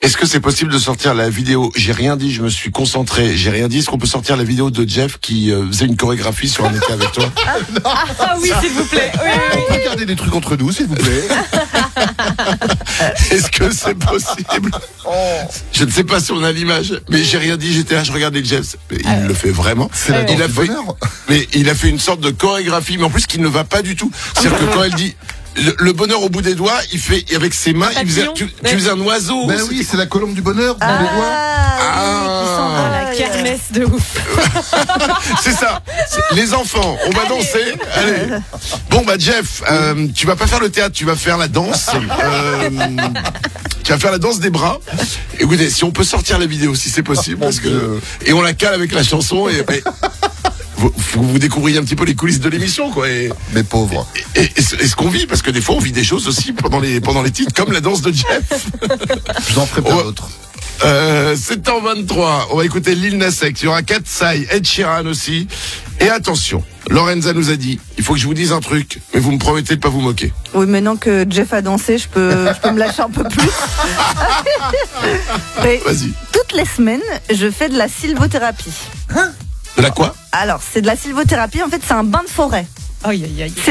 Est-ce que c'est possible de sortir la vidéo? J'ai rien dit, je me suis concentré. J'ai rien dit. Est-ce qu'on peut sortir la vidéo de Jeff qui faisait une chorégraphie sur un été avec toi? Ah oui, s'il vous plaît. Oui, oui, On peut regarder des trucs entre nous, s'il vous plaît. Est-ce que c'est possible? Je ne sais pas si on a l'image, mais j'ai rien dit. J'étais là, je regardais Jeff. Il le fait vraiment. C'est la danse il a du fait, bonheur. mais il a fait une sorte de chorégraphie, mais en plus qui ne va pas du tout. C'est-à-dire que quand elle dit le bonheur au bout des doigts, il fait avec ses mains, il faisait, tu faisais un oiseau. Ben oui, c'est la colombe du bonheur, les doigts. La kermesse de ouf. C'est ça. Les enfants, on va danser. Allez. Bon bah Jeff, tu vas pas faire le théâtre, tu vas faire la danse. Tu vas faire la danse des bras. Écoutez, si on peut sortir la vidéo, si c'est possible, parce que et on la cale avec la chanson et vous découvriez un petit peu les coulisses de l'émission, quoi. Mes pauvres. Et ce qu'on vit, parce que des fois on vit des choses aussi pendant les titres, comme la danse de Jeff. Je vous en prépare d'autres. 7h23, on va écouter Lil Nas X, il y aura Katsai, Ed Sheeran aussi. Et attention, Lorenza nous a dit, il faut que je vous dise un truc, mais vous me promettez de pas vous moquer. Oui, maintenant que Jeff a dansé, je peux me lâcher un peu plus. Vas-y. Toutes les semaines, je fais de la sylvothérapie. De la quoi? Alors, c'est de la sylvothérapie, en fait, c'est un bain de forêt. Aïe, aïe, aïe.